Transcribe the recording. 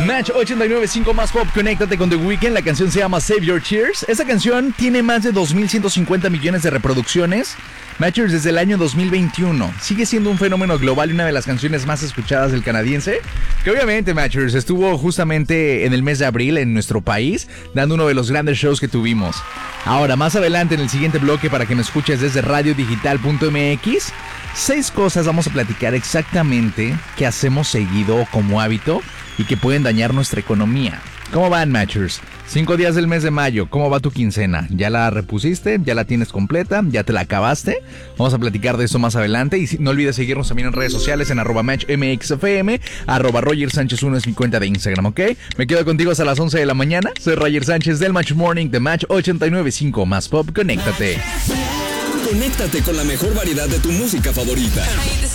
Match 89.5 más pop, conéctate con The Weeknd. La canción se llama Save Your Tears. Esta canción tiene más de 2.150 millones de reproducciones, Matchers, desde el año 2021. Sigue siendo un fenómeno global y una de las canciones más escuchadas del canadiense, que obviamente, Matchers, estuvo justamente en el mes de abril en nuestro país, dando uno de los grandes shows que tuvimos. Ahora, más adelante en el siguiente bloque, para que me escuches desde radiodigital.mx, 6 cosas vamos a platicar exactamente que hacemos seguido como hábito y que pueden dañar nuestra economía. ¿Cómo van, Matchers? 5 días del mes de mayo, ¿cómo va tu quincena? ¿Ya la repusiste? ¿Ya la tienes completa? ¿Ya te la acabaste? Vamos a platicar de eso más adelante. Y no olvides seguirnos también en redes sociales en @matchmxfm, @RogerSánchez1 es mi cuenta de Instagram, ¿ok? Me quedo contigo hasta las 11 de la mañana. Soy Roger Sánchez del Match Morning de Match 89.5 más pop. Conéctate. Conéctate con la mejor variedad de tu música favorita.